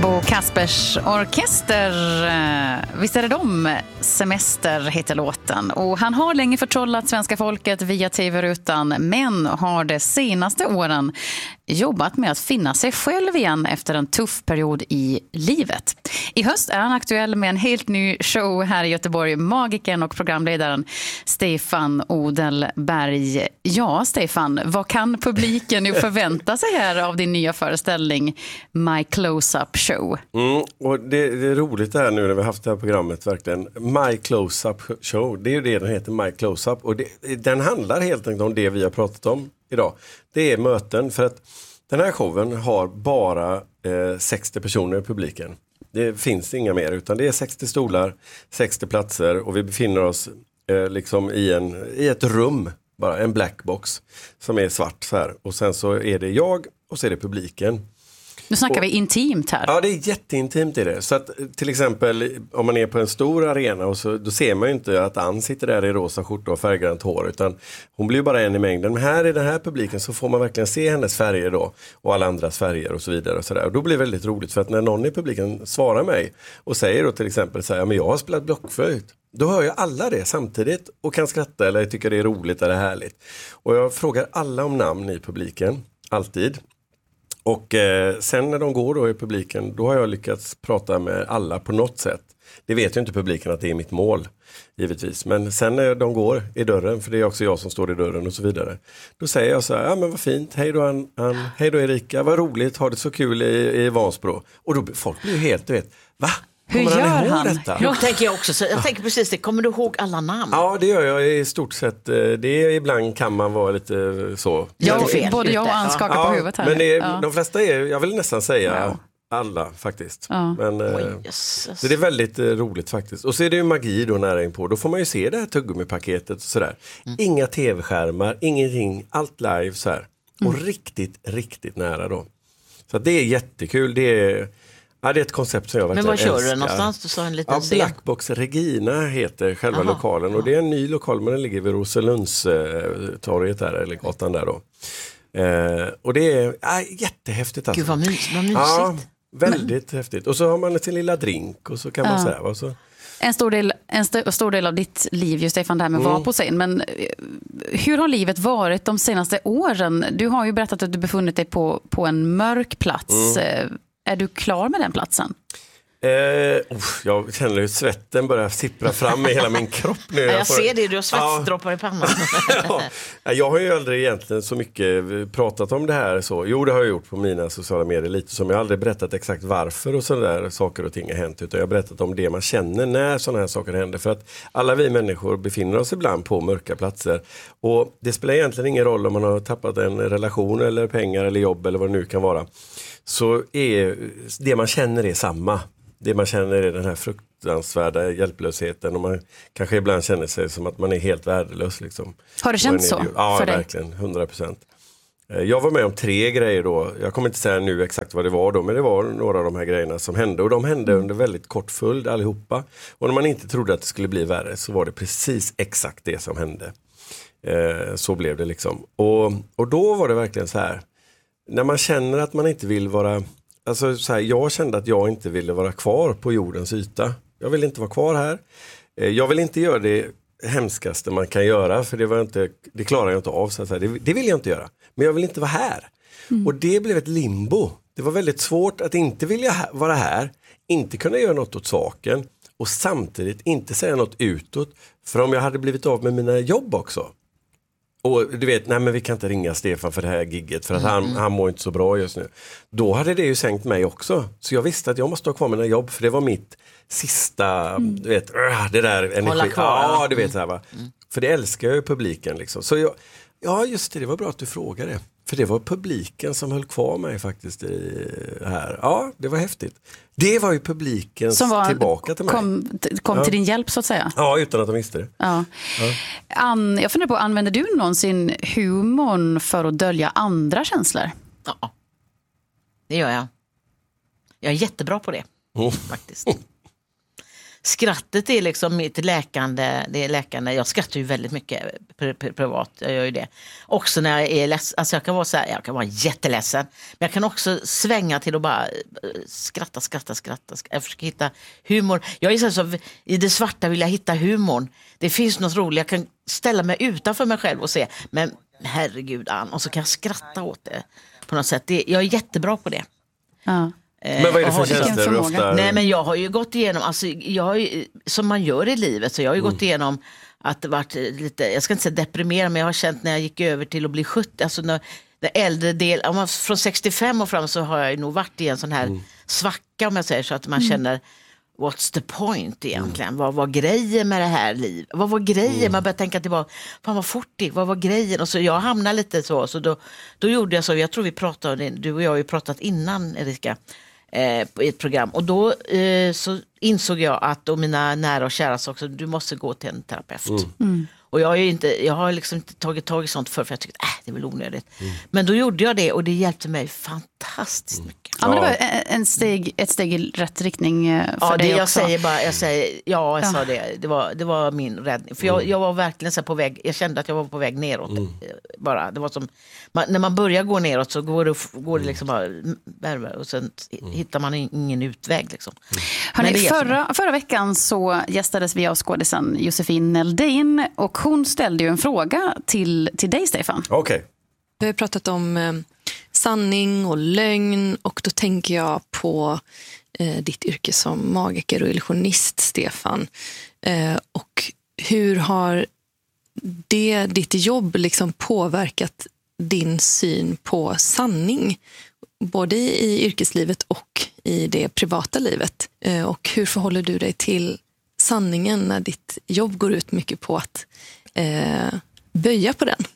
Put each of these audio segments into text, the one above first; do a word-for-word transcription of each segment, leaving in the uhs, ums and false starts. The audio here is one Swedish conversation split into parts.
Bo Kaspers orkester, visst är det de? Semester heter låten. Och han har länge förtrollat svenska folket via tv-rutan, men har de senaste åren jobbat med att finna sig själv igen efter en tuff period i livet. I höst är han aktuell med en helt ny show här i Göteborg, magikern och programledaren Stefan Odelberg. Ja, Stefan, vad kan publiken nu förvänta sig här av din nya föreställning My Close-Up Show? Mm, och det, det är roligt det här nu när vi har haft det här programmet verkligen. My Close-Up Show, det är ju det den heter, My Close-Up. Och det, den handlar helt enkelt om det vi har pratat om idag. Det är möten, för att den här showen har bara eh, sextio personer i publiken. Det finns inga mer, utan det är sextio stolar, sextio platser och vi befinner oss eh, liksom i, en, i ett rum, bara en blackbox som är svart så här. Och sen så är det jag och så är det publiken. Nu snackar och, vi intimt här. Ja, det är jätteintimt i det. Så att till exempel om man är på en stor arena och så, då ser man ju inte att Ann sitter där i rosa skjorta och färggrant hår, utan hon blir ju bara en i mängden. Men här i den här publiken så får man verkligen se hennes färger då och alla andras färger och så vidare och så där. Och då blir det väldigt roligt, för att när någon i publiken svarar mig och säger då till exempel så här, ja, men jag har spelat blockflöjt. Då hör ju alla det samtidigt och kan skratta eller tycker det är roligt eller härligt. Och jag frågar alla om namn i publiken, alltid. Och eh, sen när de går då i publiken, då har jag lyckats prata med alla på något sätt. Det vet ju inte publiken att det är mitt mål, givetvis. Men sen när de går i dörren, för det är också jag som står i dörren och så vidare. Då säger jag så här, ja men vad fint, hej då Ann, Ann, hej då Erika, vad roligt, har det så kul i, i Vansbro. Och då folk blir ju helt, du vet, va? Hur gör han? han? Detta? Jag tänker jag också, så jag tänker precis det, kommer du ihåg alla namn? Ja, det gör jag i stort sett. Det är, ibland kan man vara lite så. Ja, fel, både jag och Ann skakar ja, på huvudet här. Men det är, ja. de flesta är, jag vill nästan säga wow. alla faktiskt. Ja. Men, Oj, eh, Jesus. så det är väldigt eh, roligt faktiskt. Och så är det ju magi då nära in på. Då får man ju se det här tuggummi-paketet och sådär. Mm. Inga tv-skärmar, ingenting, allt live så här. Och mm. riktigt, riktigt nära då. Så det är jättekul. Det är... Ja, det är ett koncept som jag verkligen älskar. Men var kör du någonstans? Du sa en liten ja, scen. Blackbox Regina heter själva Aha, lokalen. ja. Och det är en ny lokal, men den ligger vid Roselundstorget där, eller gatan där då. Eh, och det är ja, jättehäftigt alltså. Gud vad, mys, vad mysigt. Ja, väldigt men... häftigt. Och så har man sin lilla drink och så kan man ja. säga. Och så... En stor del, en st- stor del av ditt liv, just Stefan, det här med att mm. vara på scen. Men hur har livet varit de senaste åren? Du har ju berättat att du befunnit dig på, på en mörk plats. Mm. Är du klar med den platsen? Eh, oh, jag känner hur svetten börjar sippra fram i hela min kropp nu. Ja, jag, jag får... ser det, du har svetsdroppar ja. i pannan. ja, jag har ju aldrig egentligen så mycket pratat om det här. Så. Jo, det har jag gjort på mina sociala medier lite, som jag aldrig berättat exakt varför och sådana där saker och ting har hänt. Utan jag har berättat om det man känner när sådana här saker händer. För att alla vi människor befinner oss ibland på mörka platser. Och det spelar egentligen ingen roll om man har tappat en relation eller pengar eller jobb eller vad det nu kan vara. Så är det man känner är samma. Det man känner är den här fruktansvärda hjälplösheten och man kanske ibland känner sig som att man är helt värdelös. Liksom. Har det känts så ja, för dig? Ja, verkligen, hundra procent. Jag var med om tre grejer då. Jag kommer inte säga nu exakt vad det var då, men det var några av de här grejerna som hände. Och de hände under väldigt kort följd allihopa. Och när man inte trodde att det skulle bli värre så var det precis exakt det som hände. Eh, så blev det liksom. Och, och då var det verkligen så här. När man känner att man inte vill vara... Alltså så här, jag kände att jag inte ville vara kvar på jordens yta. Jag vill inte vara kvar här. Eh, jag vill inte göra det hemskaste man kan göra. För det, var inte, det klarar jag inte av. Så här, det, det vill jag inte göra. Men jag vill inte vara här. Mm. Och det blev ett limbo. Det var väldigt svårt att inte vilja ha, vara här. Inte kunna göra något åt saken. Och samtidigt inte säga något utåt. För om jag hade blivit av med mina jobb också. Och du vet, nej men vi kan inte ringa Stefan för det här gigget för att han, mm. han mår inte så bra just nu. Då hade det ju sänkt mig också. Så jag visste att jag måste ha kvar mina jobb för det var mitt sista, mm. du vet, det där energi. Ja, du vet så här va. Mm. För det älskar jag ju publiken liksom. Så jag, ja just det, det var bra att du frågade. För det var publiken som höll kvar mig faktiskt i, här. Ja, det var häftigt. Det var ju publiken som var, tillbaka till mig. Kom, kom ja. till din hjälp så att säga. Ja, utan att de visste det. Ja. Ja. Ann, jag funderar på, använder du någonsin humorn för att dölja andra känslor? Ja, det gör jag. Jag är jättebra på det, mm. faktiskt. skrattet är liksom mitt läkande, det är läkande. Jag skrattar ju väldigt mycket pri- pri- privat, jag gör ju det. Också när jag är ledsen, alltså jag kan vara så här, jag kan vara jätteledsen. Men jag kan också svänga till att bara skratta, skratta, skratta. Jag försöker hitta humor. Jag är så, så i det svarta vill jag hitta humorn. Det finns något roligt, jag kan ställa mig utanför mig själv och se, men herregud Ann, och så kan jag skratta åt det på något sätt. Det, jag är jättebra på det. Ja. Men vad är det för tjänster du ofta... Nej, men jag har ju gått igenom, alltså, jag har ju, som man gör i livet, så jag har ju mm. gått igenom att det varit lite, jag ska inte säga deprimerad, men jag har känt när jag gick över till att bli sjuttio, alltså när den äldre del, om man, från sextiofem och fram så har jag nog varit i en sån här mm. svacka, om jag säger så, att man mm. känner what's the point egentligen? Mm. Vad var grejen med det här livet? Vad var grejen? Mm. Man börjar tänka tillbaka, fan vad fort det, vad var grejen? Och så jag hamnade lite så, så då, då gjorde jag så, jag tror vi pratade, du och jag har ju pratat innan, Erika, eh, i ett program. Och då eh, så insåg jag att, och mina nära och kära sa också, du måste gå till en terapeut. Mm. Mm. Och jag har ju inte, jag har liksom inte tagit tag i sånt för, för jag tyckte, äh, det är väl onödigt. Mm. Men då gjorde jag det och det hjälpte mig fantastiskt mycket. Ja, men det var en steg, ett steg i rätt riktning för ja, dig det jag också. Säger bara, jag säger, ja, jag ja. sa det. Det var, det var min räddning. För jag, Mm. jag var verkligen så här på väg, jag kände att jag var på väg neråt. Mm. Bara. Det var som, man, när man börjar gå neråt så går det, går det liksom bara värre och sen mm. hittar man ingen utväg. Liksom. Mm. Hörrni, förra, förra veckan så gästades vi av skådisen Josefin Neldin och hon ställde ju en fråga till, till dig, Stefan. Okej. Okay. Vi har pratat om eh, sanning och lögn och då tänker jag på eh, ditt yrke som magiker och illusionist, Stefan. Eh, och hur har det, ditt jobb liksom påverkat din syn på sanning? Både i yrkeslivet och i det privata livet. Eh, och hur förhåller du dig till sanningen när ditt jobb går ut mycket på att eh, böja på den?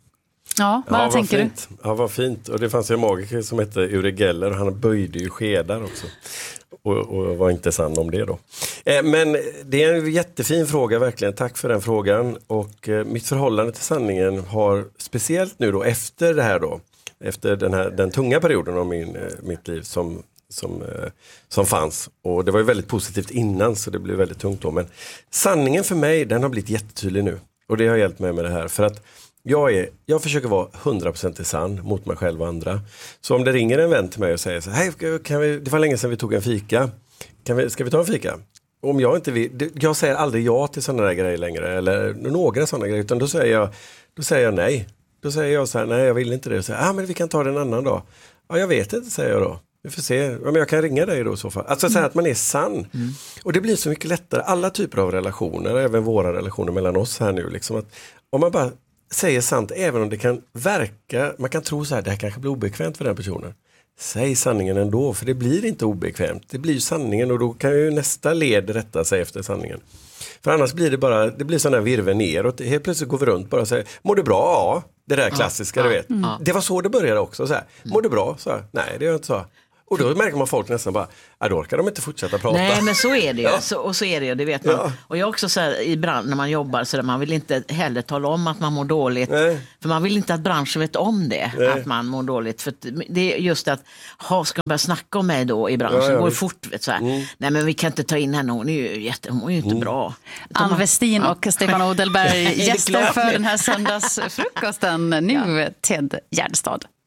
Ja, vad ja, tänker fint. du? Ja, vad fint. Och det fanns ju en magiker som hette Uri Geller och han böjde ju skedar också. Och, och var inte sann om det då. Eh, men det är en jättefin fråga verkligen. Tack för den frågan. Och eh, mitt förhållande till sanningen har speciellt nu då efter det här då. Efter den här den tunga perioden av min, eh, mitt liv som, som, eh, som fanns. Och det var ju väldigt positivt innan så det blev väldigt tungt då. Men sanningen för mig den har blivit jättetydlig nu. Och det har hjälpt mig med det här. För att Jag, är, jag försöker vara hundra procent sann mot mig själv och andra. Så om det ringer en vän till mig och säger så hej, kan vi, det var länge sedan vi tog en fika. Kan vi, ska vi ta en fika? Om jag inte vill, jag säger aldrig ja till sådana där grejer längre. Eller några sådana grejer. Utan då säger jag, då säger jag nej. Då säger jag så här, nej jag vill inte det. Och säger, ah, men vi kan ta det en annan dag. Ja, jag vet inte, säger jag då. Vi får se. Ja, men jag kan ringa dig då i så fall. Alltså mm. så här att man är sann. Mm. Och det blir så mycket lättare. Alla typer av relationer, även våra relationer mellan oss här nu. Liksom att om man bara säger sant, även om det kan verka, man kan tro så här, det här kanske blir obekvämt för den personen. Säg sanningen ändå, för det blir inte obekvämt. Det blir ju sanningen och då kan ju nästa led rätta sig efter sanningen. För annars blir det bara, det blir sån här virve neråt. Helt plötsligt går vi runt bara och säger, mår du bra? Ja, det där klassiska, ja, du vet. Mm. Det var så det började också. Så här, mår du bra? Så här, nej, det gör jag inte så. Och då märker man folk nästan bara, ja, då orkar de inte fortsätta prata. Nej, men så är det ju. Ja. Så, och så är det ju, det vet man. Ja. Och jag också så här, i branschen när man jobbar så där, man vill inte heller tala om att man mår dåligt. Nej. För man vill inte att branschen vet om det, Nej. att man mår dåligt. För det är just att, ha, ska man börja snacka om mig då i branschen, ja, ja, går fort, vet så här. Mm. Nej, men vi kan inte ta in henne, hon är ju, jätte, hon är ju inte mm. bra. Ann Westin och ja. Stefan Odelberg gäster för den här söndagsfrukosten. Nu ja. Ted Gärdestad.